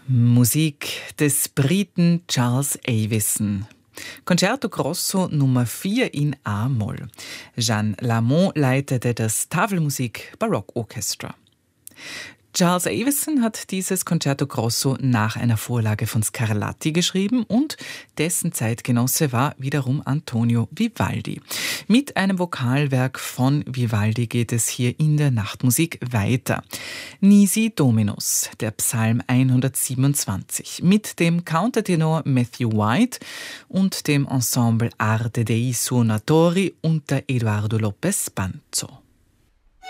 Musik des Briten Charles Avison. Concerto Grosso Nummer 4 in A-Moll. Jeanne Lamont leitete das Tafelmusik Baroque Orchestra. Charles Avison hat dieses Concerto Grosso nach einer Vorlage von Scarlatti geschrieben und dessen Zeitgenosse war wiederum Antonio Vivaldi. Mit einem Vokalwerk von Vivaldi geht es hier in der Nachtmusik weiter. Nisi Dominus, der Psalm 127, mit dem Countertenor Matthew White und dem Ensemble Arte dei Suonatori unter Eduardo Lopez Banzo.